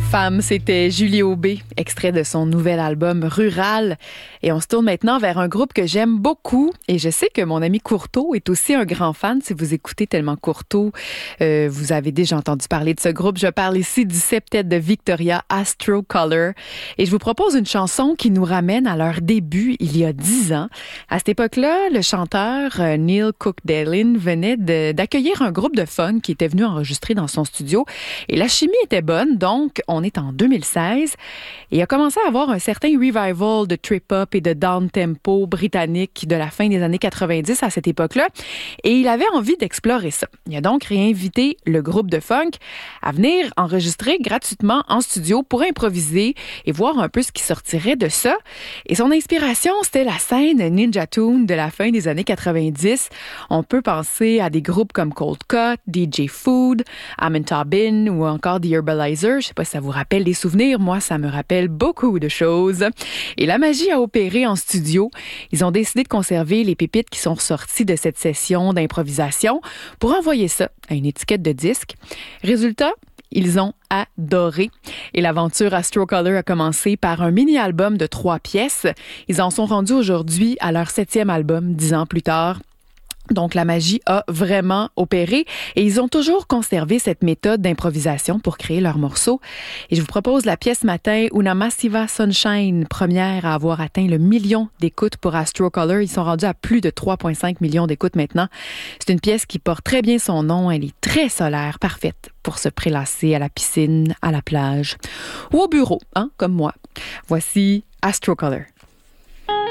Femme, c'était Julie Aubé, extrait de son nouvel album Rural. Et on se tourne maintenant vers un groupe que j'aime beaucoup. Et je sais que mon ami Courteau est aussi un grand fan. Si vous écoutez Tellement Courteau, vous avez déjà entendu parler de ce groupe. Je parle ici du septet de Victoria, Astro Color. Et je vous propose une chanson qui nous ramène à leur début il y a 10 ans. À cette époque-là, le chanteur Neil Cook-Dellin venait d'accueillir un groupe de funk qui était venu enregistrer dans son studio. Et la chimie était bonne, donc on est en 2016 et il a commencé à avoir un certain revival de trip-hop et de down-tempo britannique de la fin des années 90 à cette époque-là et il avait envie d'explorer ça. Il a donc réinvité le groupe de funk à venir enregistrer gratuitement en studio pour improviser et voir un peu ce qui sortirait de ça. Et son inspiration, c'était la scène Ninja Tune de la fin des années 90. On peut penser à des groupes comme Cold Cut, DJ Food, Amitabh Bin ou encore The Herbalizer. Je sais pas si ça vous rappelle des souvenirs. Moi, ça me rappelle beaucoup de choses. Et la magie a opéré en studio. Ils ont décidé de conserver les pépites qui sont ressorties de cette session d'improvisation pour envoyer ça à une étiquette de disque. Résultat, ils ont adoré. Et l'aventure Astro Color a commencé par un mini-album de 3 pièces. Ils en sont rendus aujourd'hui à leur 7e album, 10 ans plus tard. Donc, la magie a vraiment opéré et ils ont toujours conservé cette méthode d'improvisation pour créer leurs morceaux. Et je vous propose la pièce matin Una Massiva Sunshine, première à avoir atteint le 1 million d'écoutes pour Astro Color. Ils sont rendus à plus de 3,5 millions d'écoutes maintenant. C'est une pièce qui porte très bien son nom. Elle est très solaire, parfaite pour se prélasser à la piscine, à la plage ou au bureau, comme moi. Voici Astro Color.